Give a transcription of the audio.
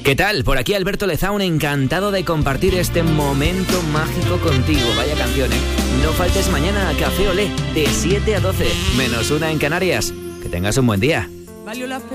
¿Qué tal? Por aquí Alberto Lezaun, encantado de compartir este momento mágico contigo. Vaya canción, ¿eh? No faltes mañana a Café Olé, de 7 a 12, -1 en Canarias. Que tengas un buen día.